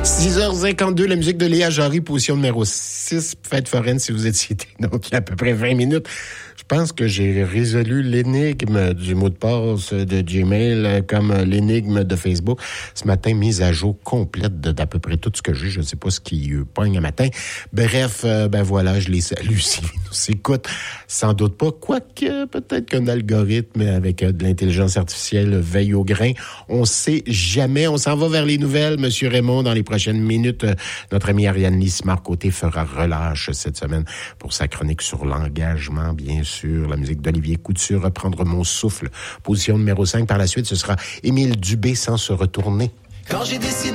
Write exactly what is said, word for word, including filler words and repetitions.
six heures cinquante-deux, la musique de Léa Jarry, position numéro six, fête foraine si vous étiez donc il y a à peu près vingt minutes. Je pense que j'ai résolu l'énigme du mot de passe de Gmail comme l'énigme de Facebook. Ce matin, mise à jour complète de, d'à peu près tout ce que j'ai. Je ne sais pas ce qui euh, pogne un matin. Bref, euh, ben voilà, je les salue s'ils nous écoutent. Sans doute pas. Quoique, peut-être qu'un algorithme avec euh, de l'intelligence artificielle veille au grain. On sait jamais. On s'en va vers les nouvelles, Monsieur Raymond, dans les prochaines minutes. Euh, notre ami Ariane Lismar-Côté fera relâche cette semaine pour sa chronique sur l'engagement, bien sûr. Sur la musique d'Olivier Couture, Reprendre mon souffle, position numéro cinq. Par la suite, ce sera Émile Dubé, Sans se retourner. Quand j'ai décidé